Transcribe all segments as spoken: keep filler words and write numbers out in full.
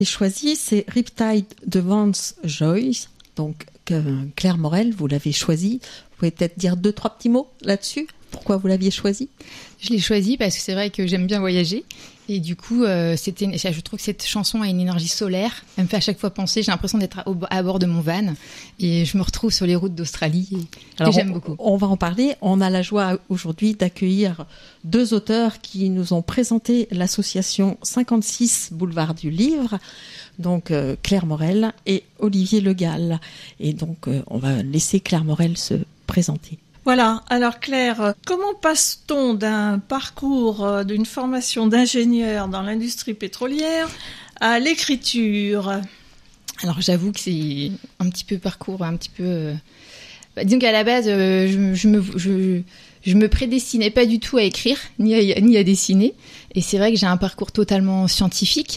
J'ai choisi, c'est Riptide de Vance Joyce. Donc, Claire Morel, vous l'avez choisi. Vous pouvez peut-être dire deux, trois petits mots là-dessus. Pourquoi vous l'aviez choisi ? Je l'ai choisi parce que c'est vrai que j'aime bien voyager. Et du coup, euh, c'était, je trouve que cette chanson a une énergie solaire. Elle me fait à chaque fois penser, j'ai l'impression d'être à, à bord de mon van. Et je me retrouve sur les routes d'Australie. Et, Alors, et j'aime on, beaucoup. On va en parler. On a la joie aujourd'hui d'accueillir deux auteurs qui nous ont présenté l'association cinquante-six Boulevard du Livre. Donc euh, Claire Morel et Olivier Le Gall. Et donc, euh, on va laisser Claire Morel se présenter. Voilà, alors Claire, comment passe-t-on d'un parcours, euh, d'une formation d'ingénieur dans l'industrie pétrolière à l'écriture ? Alors j'avoue que c'est un petit peu parcours, un petit peu... Euh... Bah, disons qu'à la base, euh, je, je, me, je, je me prédestinais pas du tout à écrire, ni à, ni à dessiner. Et c'est vrai que j'ai un parcours totalement scientifique.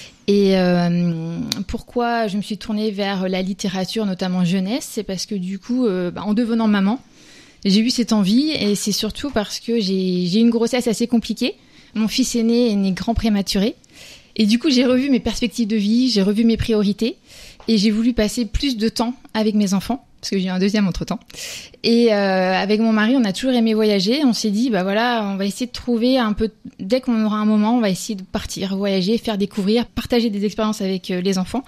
Et euh, pourquoi je me suis tournée vers la littérature, notamment jeunesse, c'est parce que du coup, euh, bah, en devenant maman, j'ai eu cette envie, et c'est surtout parce que j'ai, j'ai une grossesse assez compliquée. Mon fils aîné est né grand prématuré. Et du coup, j'ai revu mes perspectives de vie, j'ai revu mes priorités. Et j'ai voulu passer plus de temps avec mes enfants, parce que j'ai eu un deuxième entre-temps. Et euh, avec mon mari, on a toujours aimé voyager. On s'est dit, bah voilà, on va essayer de trouver un peu... Dès qu'on aura un moment, on va essayer de partir, voyager, faire découvrir, partager des expériences avec euh, les enfants.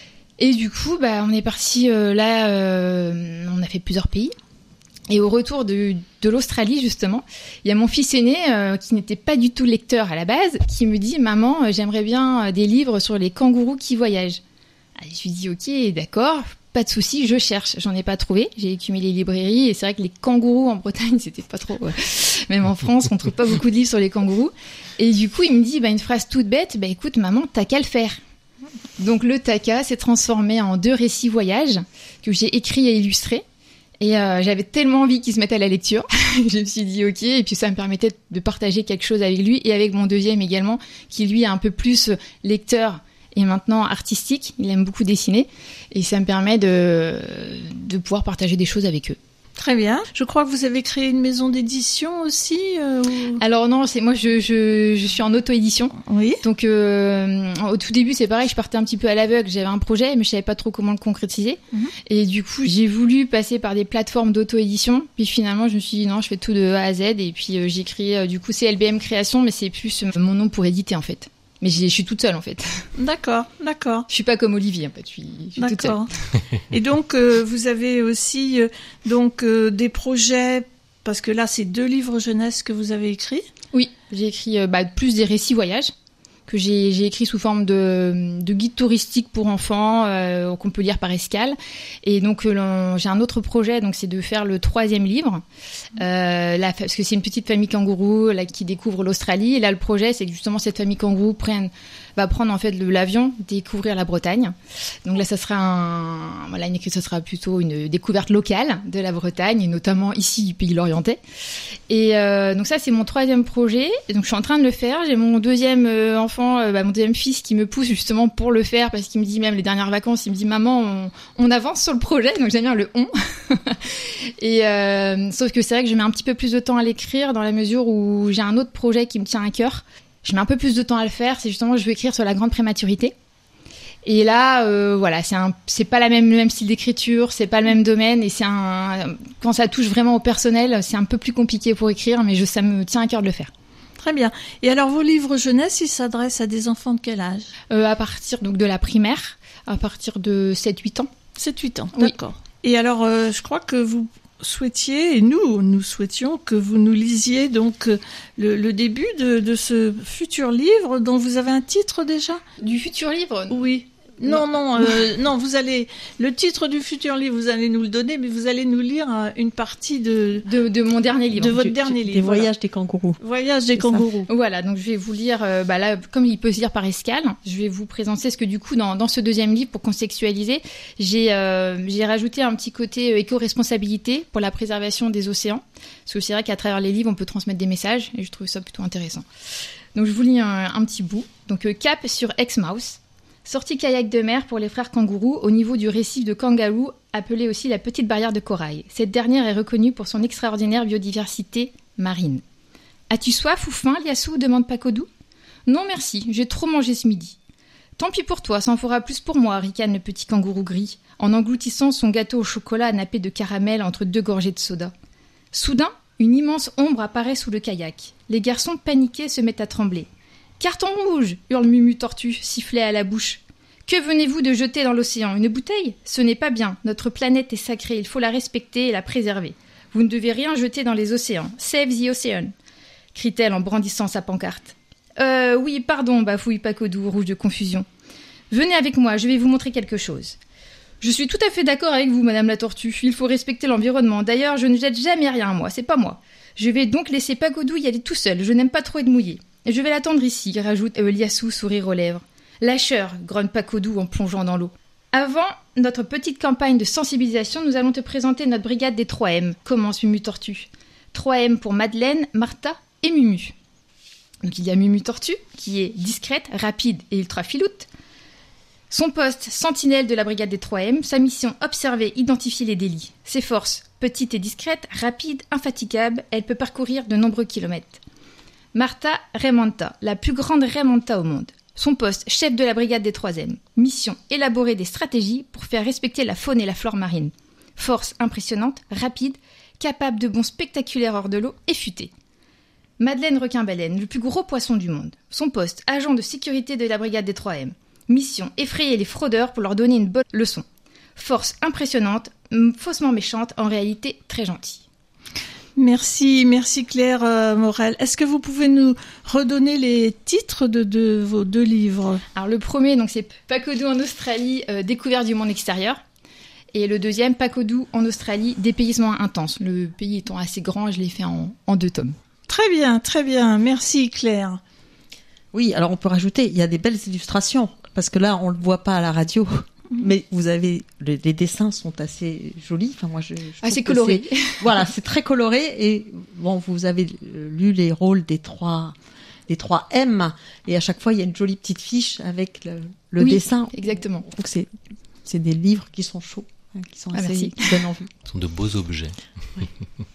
Et du coup, bah, on est parti euh, là... Euh, on a fait plusieurs pays. Et au retour de, de l'Australie, justement, il y a mon fils aîné, euh, qui n'était pas du tout lecteur à la base, qui me dit « Maman, euh, j'aimerais bien des livres sur les kangourous qui voyagent. » Je lui dis « Ok, d'accord, pas de souci, je cherche. » J'en ai pas trouvé. J'ai écumé les librairies, et c'est vrai que les kangourous en Bretagne, c'était pas trop... Euh, même en France, on trouve pas beaucoup de livres sur les kangourous. Et du coup, il me dit bah, une phrase toute bête, bah, « Écoute, maman, t'as qu'à le faire. » Donc le Taka s'est transformé en deux récits voyages que j'ai écrits et illustrés. Et euh, j'avais tellement envie qu'il se mette à la lecture, je me suis dit ok, et puis ça me permettait de partager quelque chose avec lui et avec mon deuxième également, qui lui est un peu plus lecteur et maintenant artistique, il aime beaucoup dessiner, et ça me permet de, de pouvoir partager des choses avec eux. Très bien. Je crois que vous avez créé une maison d'édition aussi euh, ou... Alors non, c'est moi je, je, je suis en auto-édition. Oui. Donc euh, au tout début, c'est pareil, je partais un petit peu à l'aveugle, j'avais un projet mais je savais pas trop comment le concrétiser. Mm-hmm. Et du coup, j'ai voulu passer par des plateformes d'auto-édition, puis finalement, je me suis dit non, je fais tout de A à Z, et puis euh, j'ai créé euh, du coup c'est L B M Création, mais c'est plus euh, mon nom pour éditer en fait. Mais je suis toute seule en fait. D'accord, d'accord. Je suis pas comme Olivier en fait, je suis, je suis toute seule. D'accord. Et donc euh, vous avez aussi euh, donc euh, des projets, parce que là c'est deux livres jeunesse que vous avez écrits. Oui, j'ai écrit euh, bah, plus des récits voyages que j'ai, j'ai écrit sous forme de, de guide touristique pour enfants euh, qu'on peut lire par escale. Et donc euh, j'ai un autre projet, donc c'est de faire le troisième livre, euh, là, parce que c'est une petite famille kangourou là, qui découvre l'Australie. Et là le projet, c'est que justement cette famille kangourou prenne, va prendre en fait le, l'avion, découvrir la Bretagne. Donc là, ça sera un, voilà, une écriture, ça sera plutôt une découverte locale de la Bretagne, et notamment ici du pays lorientais. Et euh, donc ça, c'est mon troisième projet. Et donc je suis en train de le faire. J'ai mon deuxième euh, enfant, euh, bah, mon deuxième fils, qui me pousse justement pour le faire, parce qu'il me dit, même les dernières vacances, il me dit maman, on, on avance sur le projet. Donc j'aime bien le on. Et euh, sauf que c'est vrai que je mets un petit peu plus de temps à l'écrire, dans la mesure où j'ai un autre projet qui me tient à cœur. Je mets un peu plus de temps à le faire, c'est justement, je veux écrire sur la grande prématurité. Et là, euh, voilà, c'est un, c'est pas la même, le même style d'écriture, c'est pas le même domaine, et c'est un, quand ça touche vraiment au personnel, c'est un peu plus compliqué pour écrire, mais je, ça me tient à cœur de le faire. Très bien. Et alors, vos livres jeunesse, ils s'adressent à des enfants de quel âge ? euh, À partir donc de la primaire, à partir de sept huit ans. sept huit ans, oui. D'accord. Et alors, euh, je crois que vous souhaitiez, et nous, nous souhaitions que vous nous lisiez donc le, le début de, de ce futur livre dont vous avez un titre déjà ? Du futur livre ? Oui. Non, non, euh, non, vous allez, le titre du futur livre, vous allez nous le donner, mais vous allez nous lire une partie de... De, de mon dernier livre. De votre je, dernier je, livre. Des voilà. voyages des kangourous. Voyages des C'est kangourous. Ça. Voilà, donc je vais vous lire, euh, bah là, comme il peut se lire par escale, je vais vous présenter ce que du coup, dans, dans ce deuxième livre, pour contextualiser, j'ai, euh, j'ai rajouté un petit côté euh, éco-responsabilité pour la préservation des océans. Parce que c'est vrai qu'à travers les livres, on peut transmettre des messages, et je trouve ça plutôt intéressant. Donc je vous lis un, un petit bout. Donc euh, cap sur Exmouth. Sortie kayak de mer pour les frères kangourous au niveau du récif de Kangaroo, appelé aussi la petite barrière de corail. Cette dernière est reconnue pour son extraordinaire biodiversité marine. « As-tu soif ou faim, Liassou ?» demande Pacodou. « Non merci, j'ai trop mangé ce midi. » Tant pis pour toi, ça en fera plus pour moi, ricane le petit kangourou gris, en engloutissant son gâteau au chocolat nappé de caramel entre deux gorgées de soda. Soudain, une immense ombre apparaît sous le kayak. Les garçons paniqués se mettent à trembler. « Carton rouge !» hurle Mumu Tortue, sifflet à la bouche. « Que venez-vous de jeter dans l'océan ? Une bouteille ? Ce n'est pas bien. Notre planète est sacrée, il faut la respecter et la préserver. Vous ne devez rien jeter dans les océans. Save the ocean !» crie-t-elle en brandissant sa pancarte. « Euh, oui, pardon, bafouille Pacodou, rouge de confusion. Venez avec moi, je vais vous montrer quelque chose. » Je suis tout à fait d'accord avec vous, Madame la Tortue. Il faut respecter l'environnement. D'ailleurs, je ne jette jamais rien, moi. C'est pas moi. Je vais donc laisser Pacodou y aller tout seul. Je n'aime pas trop être mouillé. Et je vais l'attendre ici, rajoute Liassou, sourire aux lèvres. Lâcheur, grogne Pacodou en plongeant dans l'eau. Avant notre petite campagne de sensibilisation, nous allons te présenter notre brigade des trois M, commence Mumu Tortue. trois M pour Madeleine, Martha et Mumu. Donc il y a Mumu Tortue, qui est discrète, rapide et ultra filoute. Son poste, sentinelle de la brigade des trois M, sa mission, observer, identifier les délits. Ses forces, petite et discrète, rapide, infatigable, elle peut parcourir de nombreux kilomètres. Martha Raimanta, la plus grande Raimanta au monde. Son poste, chef de la brigade des trois M. Mission, élaborer des stratégies pour faire respecter la faune et la flore marine. Force impressionnante, rapide, capable de bonds spectaculaires hors de l'eau et futé. Madeleine Requin-Baleine, le plus gros poisson du monde. Son poste, agent de sécurité de la brigade des trois M. Mission, effrayer les fraudeurs pour leur donner une bonne leçon. Force impressionnante, faussement méchante, en réalité très gentille. Merci, merci Claire euh, Morel. Est-ce que vous pouvez nous redonner les titres de, de vos deux livres ? Alors le premier, donc c'est Pacodou en Australie, euh, découverte du monde extérieur. Et le deuxième, Pacodou en Australie, dépaysement intense. Le pays étant assez grand, je l'ai fait en, en deux tomes. Très bien, très bien. Merci Claire. Oui, alors on peut rajouter, il y a des belles illustrations, parce que là, on ne le voit pas à la radio, mmh. mais vous avez, les, les dessins sont assez jolis. Enfin, moi, je, je assez coloré. C'est, voilà, c'est très coloré. Et bon, vous avez lu les rôles des trois, des trois M, et à chaque fois, il y a une jolie petite fiche avec le, le oui, dessin. Exactement. Donc, c'est, c'est des livres qui sont chauds, hein, qui sont assez, ah, qui donnent envie. Ce sont de beaux objets. Oui.